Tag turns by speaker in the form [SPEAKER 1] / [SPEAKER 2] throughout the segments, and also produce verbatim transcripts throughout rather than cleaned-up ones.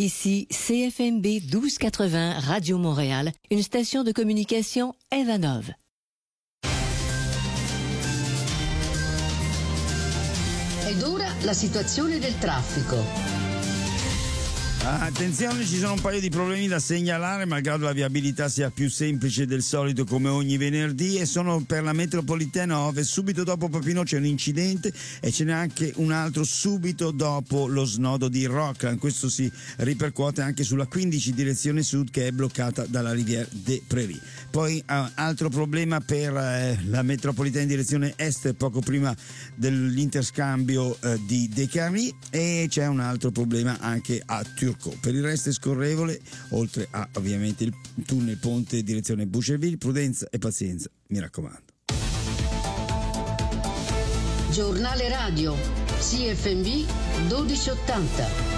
[SPEAKER 1] Ici C F M B douze quatre-vingts Radio Montréal, une station de communication Evanov.
[SPEAKER 2] Ed ora la situazione del traffico.
[SPEAKER 3] Attenzione, ci sono un paio di problemi da segnalare, malgrado la viabilità sia più semplice del solito come ogni venerdì, e sono per la metropolitana Ovest. Subito dopo Papino c'è un incidente e ce n'è anche un altro subito dopo lo snodo di Rockland. Questo si ripercuote anche sulla quindici direzione sud, che è bloccata dalla Rivière des Prairies. Poi uh, altro problema per uh, la metropolitana in direzione est, poco prima dell'interscambio uh, di Descaries, e c'è un altro problema anche a Turco. Per il resto è scorrevole, oltre a ovviamente il tunnel ponte direzione Boucherville. Prudenza e pazienza, mi raccomando.
[SPEAKER 2] Giornale radio C F M B dodici ottanta.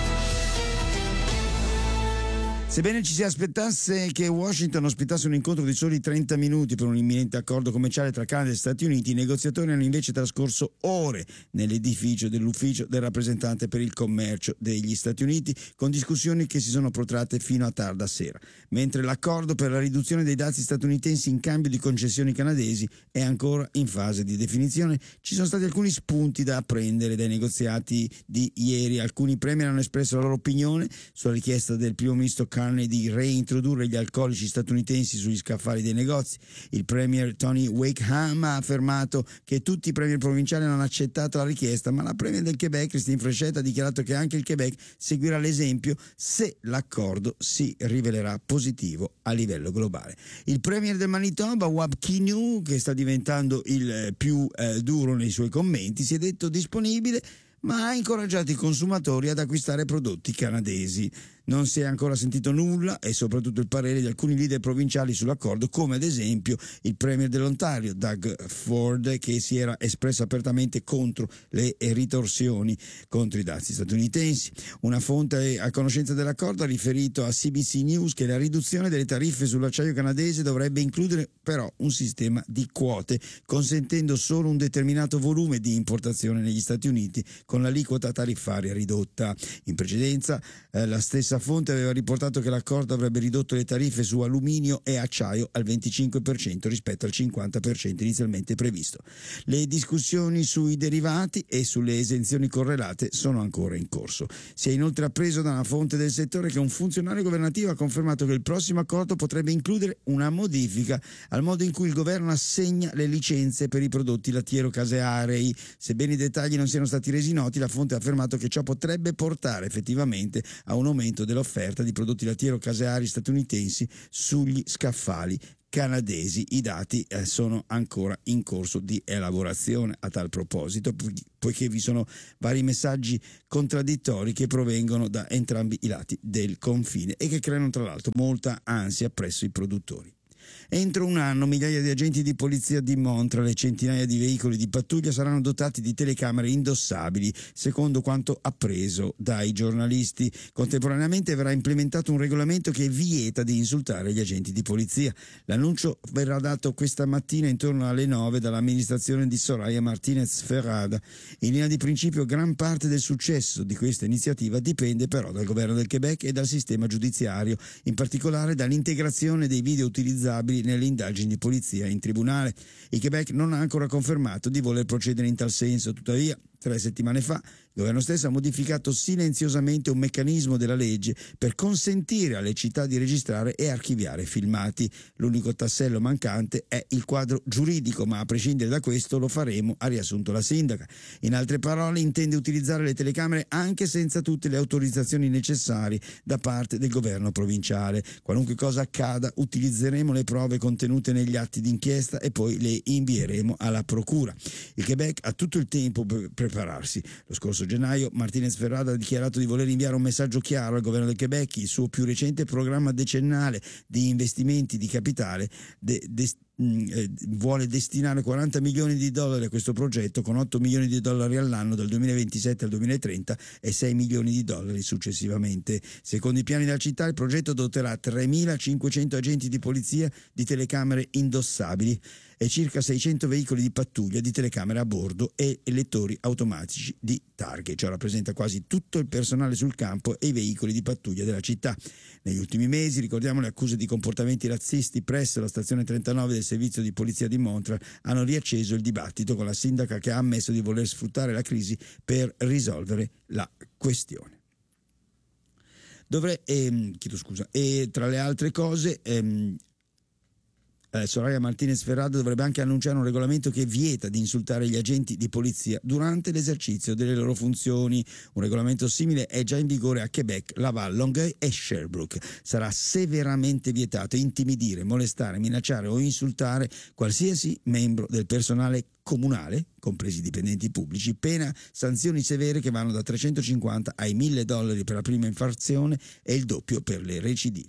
[SPEAKER 3] Sebbene ci si aspettasse che Washington ospitasse un incontro di soli trenta minuti per un imminente accordo commerciale tra Canada e Stati Uniti, i negoziatori hanno invece trascorso ore nell'edificio dell'ufficio del rappresentante per il commercio degli Stati Uniti, con discussioni che si sono protratte fino a tarda sera. Mentre l'accordo per la riduzione dei dazi statunitensi in cambio di concessioni canadesi è ancora in fase di definizione, ci sono stati alcuni spunti da apprendere dai negoziati di ieri. Alcuni premier hanno espresso la loro opinione sulla richiesta del primo ministro di reintrodurre gli alcolici statunitensi sugli scaffali dei negozi. Il premier Tony Wakeham ha affermato che tutti i premier provinciali hanno accettato la richiesta, ma la premier del Quebec, Christine Fréchette, ha dichiarato che anche il Quebec seguirà l'esempio se l'accordo si rivelerà positivo a livello globale. Il premier del Manitoba, Wab Kinew, che sta diventando il più eh, duro nei suoi commenti, si è detto disponibile, ma ha incoraggiato i consumatori ad acquistare prodotti canadesi. Non si è ancora sentito nulla, e soprattutto il parere di alcuni leader provinciali sull'accordo, come ad esempio il premier dell'Ontario, Doug Ford, che si era espresso apertamente contro le ritorsioni contro i dazi statunitensi. Una fonte a conoscenza dell'accordo ha riferito a C B C News che la riduzione delle tariffe sull'acciaio canadese dovrebbe includere però un sistema di quote, consentendo solo un determinato volume di importazione negli Stati Uniti, con l'aliquota tariffaria ridotta. In precedenza eh, la stessa fonte aveva riportato che l'accordo avrebbe ridotto le tariffe su alluminio e acciaio al venticinque per cento rispetto al cinquanta per cento inizialmente previsto. Le discussioni sui derivati e sulle esenzioni correlate sono ancora in corso. Si è inoltre appreso da una fonte del settore che un funzionario governativo ha confermato che il prossimo accordo potrebbe includere una modifica al modo in cui il governo assegna le licenze per i prodotti lattiero-casearei. Sebbene i dettagli non siano stati resi noti, la fonte ha affermato che ciò potrebbe portare effettivamente a un aumento dell'offerta di prodotti lattiero-caseari statunitensi sugli scaffali canadesi. I dati eh, sono ancora in corso di elaborazione a tal proposito, poiché vi sono vari messaggi contraddittori che provengono da entrambi i lati del confine e che creano tra l'altro molta ansia presso i produttori. Entro un anno migliaia di agenti di polizia di Montreal e centinaia di veicoli di pattuglia saranno dotati di telecamere indossabili, secondo quanto appreso dai giornalisti. Contemporaneamente verrà implementato un regolamento che vieta di insultare gli agenti di polizia. L'annuncio verrà dato questa mattina intorno alle nove dall'amministrazione di Soraya Martinez Ferrada. In linea di principio, gran parte del successo di questa iniziativa dipende però dal governo del Quebec e dal sistema giudiziario, in particolare dall'integrazione dei video utilizzati nelle indagini di polizia in tribunale. Il Quebec non ha ancora confermato di voler procedere in tal senso, tuttavia tre settimane fa il governo stesso ha modificato silenziosamente un meccanismo della legge per consentire alle città di registrare e archiviare filmati. L'unico tassello mancante è il quadro giuridico, ma a prescindere da questo lo faremo, ha riassunto la sindaca. In altre parole, intende utilizzare le telecamere anche senza tutte le autorizzazioni necessarie da parte del governo provinciale. Qualunque cosa accada, utilizzeremo le prove contenute negli atti d'inchiesta e poi le invieremo alla procura. Il Quebec ha tutto il tempo per prepararsi. Lo scorso gennaio Martinez Ferrada ha dichiarato di voler inviare un messaggio chiaro al governo del Quebec. Il suo più recente programma decennale di investimenti di capitale de- de- mh, eh, vuole destinare quaranta milioni di dollari a questo progetto, con otto milioni di dollari all'anno dal duemilaventisette al duemilatrenta e sei milioni di dollari successivamente. Secondo i piani della città, il progetto doterà tremilacinquecento agenti di polizia di telecamere indossabili e circa seicento veicoli di pattuglia di telecamere a bordo e lettori automatici di targhe. Ciò rappresenta quasi tutto il personale sul campo e i veicoli di pattuglia della città. Negli ultimi mesi, ricordiamo, le accuse di comportamenti razzisti presso la stazione trentanove del servizio di polizia di Montreal hanno riacceso il dibattito, con la sindaca che ha ammesso di voler sfruttare la crisi per risolvere la questione. Dovrei, ehm, chiedo scusa, e tra le altre cose ehm, Eh, Soraya Martinez Ferrado dovrebbe anche annunciare un regolamento che vieta di insultare gli agenti di polizia durante l'esercizio delle loro funzioni. Un regolamento simile è già in vigore a Quebec, Laval, Longueuil e Sherbrooke. Sarà severamente vietato intimidire, molestare, minacciare o insultare qualsiasi membro del personale comunale, compresi i dipendenti pubblici, pena sanzioni severe che vanno da trecentocinquanta ai mille dollari per la prima infrazione e il doppio per le recidive.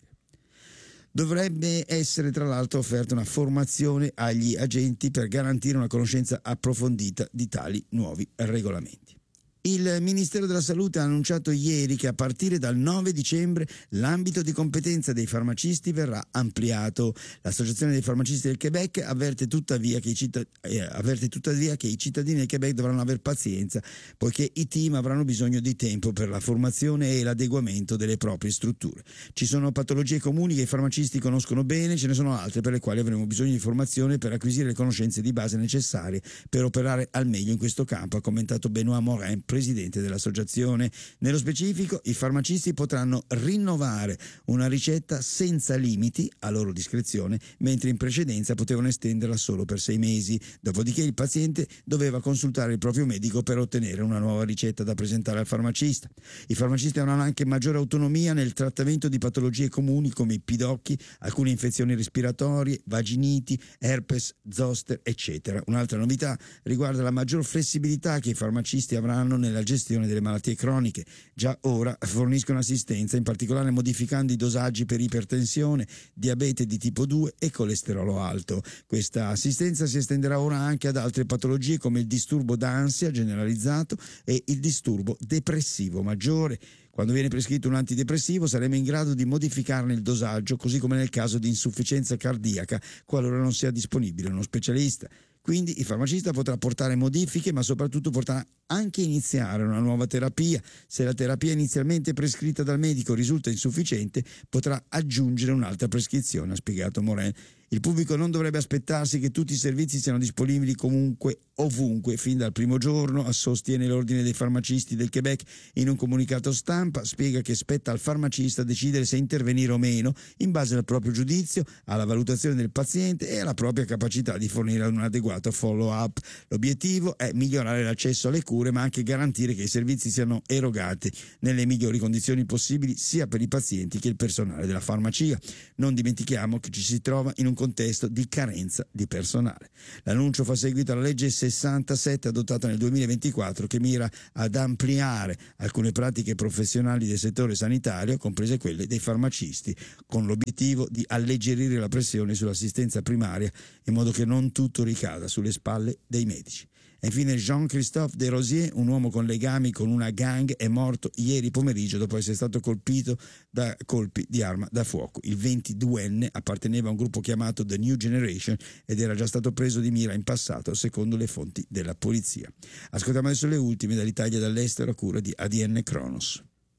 [SPEAKER 3] Dovrebbe essere tra l'altro offerta una formazione agli agenti per garantire una conoscenza approfondita di tali nuovi regolamenti. Il Ministero della Salute ha annunciato ieri che a partire dal nove dicembre l'ambito di competenza dei farmacisti verrà ampliato. L'Associazione dei farmacisti del Quebec avverte tuttavia che i, cittad- eh, avverte tuttavia che i cittadini del Quebec dovranno avere pazienza, poiché i team avranno bisogno di tempo per la formazione e l'adeguamento delle proprie strutture. Ci sono patologie comuni che i farmacisti conoscono bene, ce ne sono altre per le quali avremo bisogno di formazione per acquisire le conoscenze di base necessarie per operare al meglio in questo campo, ha commentato Benoît Morin, presidente dell'associazione. Nello specifico, i farmacisti potranno rinnovare una ricetta senza limiti a loro discrezione, mentre in precedenza potevano estenderla solo per sei mesi. Dopodiché il paziente doveva consultare il proprio medico per ottenere una nuova ricetta da presentare al farmacista. I farmacisti avranno anche maggiore autonomia nel trattamento di patologie comuni come i pidocchi, alcune infezioni respiratorie, vaginiti, herpes, zoster, eccetera. Un'altra novità riguarda la maggior flessibilità che i farmacisti avranno nella gestione delle malattie croniche. Già ora forniscono assistenza, in particolare modificando i dosaggi per ipertensione, diabete di tipo due e colesterolo alto. Questa assistenza si estenderà ora anche ad altre patologie come il disturbo d'ansia generalizzato e il disturbo depressivo maggiore. Quando viene prescritto un antidepressivo saremo in grado di modificarne il dosaggio, così come nel caso di insufficienza cardiaca, qualora non sia disponibile uno specialista. Quindi il farmacista potrà portare modifiche, ma soprattutto potrà anche iniziare una nuova terapia. Se la terapia inizialmente prescritta dal medico risulta insufficiente, potrà aggiungere un'altra prescrizione, ha spiegato Morin. Il pubblico non dovrebbe aspettarsi che tutti i servizi siano disponibili comunque, ovunque, fin dal primo giorno, sostiene l'Ordine dei farmacisti del Quebec. In un comunicato stampa spiega che spetta al farmacista decidere se intervenire o meno in base al proprio giudizio, alla valutazione del paziente e alla propria capacità di fornire un adeguato follow-up. L'obiettivo è migliorare l'accesso alle cure, ma anche garantire che i servizi siano erogati nelle migliori condizioni possibili sia per i pazienti che il personale della farmacia. Non dimentichiamo che ci si trova in un contesto di carenza di personale. L'annuncio fa seguito alla legge sessantasette adottata nel duemilaventiquattro, che mira ad ampliare alcune pratiche professionali del settore sanitario, comprese quelle dei farmacisti, con l'obiettivo di alleggerire la pressione sull'assistenza primaria in modo che non tutto ricada sulle spalle dei medici. E infine Jean-Christophe Desrosiers, un uomo con legami con una gang, è morto ieri pomeriggio dopo essere stato colpito da colpi di arma da fuoco. Il ventiduenne apparteneva a un gruppo chiamato The New Generation ed era già stato preso di mira in passato, secondo le fonti della polizia. Ascoltiamo adesso le ultime dall'Italia e dall'estero a cura di A D N Kronos.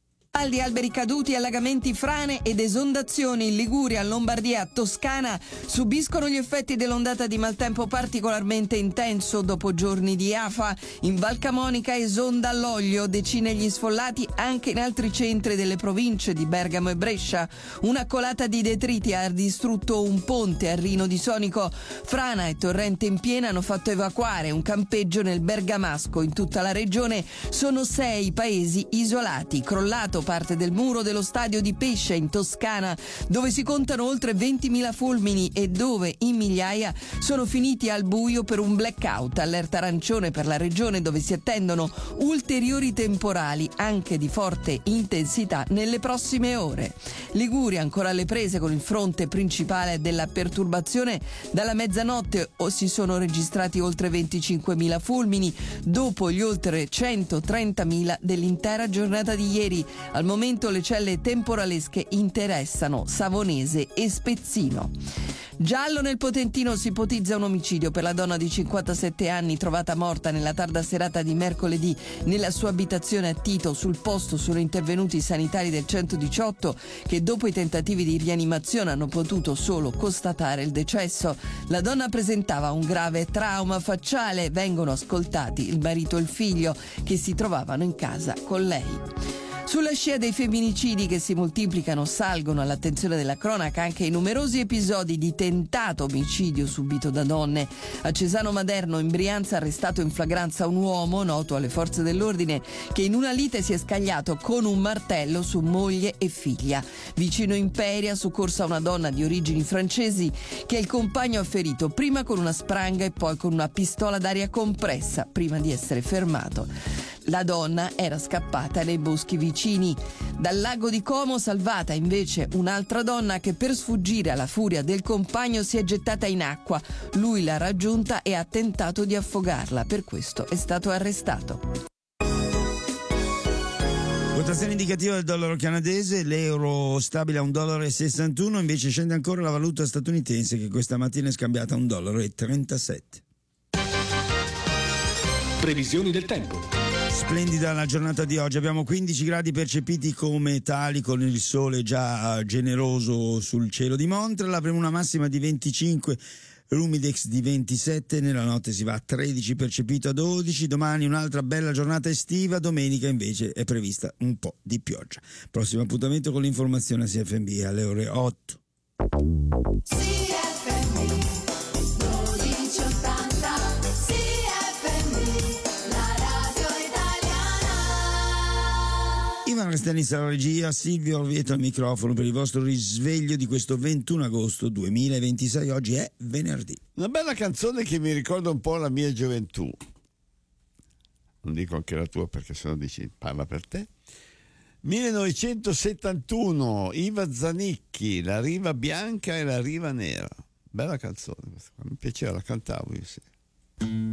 [SPEAKER 4] Di alberi caduti, allagamenti, frane ed esondazioni in Liguria, Lombardia, Toscana subiscono gli effetti dell'ondata di maltempo particolarmente intenso dopo giorni di afa. In Val Camonica esonda all'olio, decine gli sfollati anche in altri centri delle province di Bergamo e Brescia. Una colata di detriti ha distrutto un ponte a Rino di Sonico. Frana e torrente in piena hanno fatto evacuare un campeggio nel Bergamasco. In tutta la regione sono sei paesi isolati. Crollato parte del muro dello stadio di Pescia in Toscana, dove si contano oltre ventimila fulmini e dove in migliaia sono finiti al buio per un blackout. Allerta arancione per la regione, dove si attendono ulteriori temporali anche di forte intensità nelle prossime ore. Liguria ancora alle prese con il fronte principale della perturbazione. Dalla mezzanotte si sono registrati oltre venticinquemila fulmini dopo gli oltre centotrentamila dell'intera giornata di ieri. Al momento le celle temporalesche interessano Savonese e Spezzino. Giallo nel Potentino, si ipotizza un omicidio per la donna di cinquantasette anni trovata morta nella tarda serata di mercoledì nella sua abitazione a Tito. Sul posto sono intervenuti i sanitari del centodiciotto che dopo i tentativi di rianimazione hanno potuto solo constatare il decesso. La donna presentava un grave trauma facciale. Vengono ascoltati il marito e il figlio che si trovavano in casa con lei. Sulla scia dei femminicidi che si moltiplicano, salgono all'attenzione della cronaca anche i numerosi episodi di tentato omicidio subito da donne. A Cesano Maderno, in Brianza, arrestato in flagranza un uomo noto alle forze dell'ordine che in una lite si è scagliato con un martello su moglie e figlia. Vicino Imperia, soccorsa una donna di origini francesi che il compagno ha ferito prima con una spranga e poi con una pistola d'aria compressa prima di essere fermato. La donna era scappata nei boschi vicini. Dal lago di Como, salvata invece un'altra donna che per sfuggire alla furia del compagno si è gettata in acqua. Lui l'ha raggiunta e ha tentato di affogarla. Per questo è stato arrestato.
[SPEAKER 3] Quotazione indicativa del dollaro canadese, l'euro stabile a un dollaro e sessantuno, invece scende ancora la valuta statunitense che questa mattina è scambiata a un dollaro e trentasette.
[SPEAKER 5] Previsioni del tempo.
[SPEAKER 3] Splendida la giornata di oggi, abbiamo quindici gradi percepiti come tali con il sole già generoso sul cielo di Montreal, avremo una massima di venticinque, l'humidex di ventisette, nella notte si va a tredici percepito a dodici, domani un'altra bella giornata estiva, domenica invece è prevista un po' di pioggia. Prossimo appuntamento con l'informazione a C F M B alle ore otto. Ivan Restanis alla regia, Silvio Orvieto al microfono per il vostro risveglio di questo ventuno agosto duemilaventisei. Oggi è venerdì.
[SPEAKER 6] Una bella canzone che mi ricorda un po' la mia gioventù. Non dico anche la tua perché sennò dici parla per te. millenovecentosettantuno, Iva Zanicchi, La riva bianca e la riva nera. Bella canzone questa, mi piaceva, la cantavo io sì.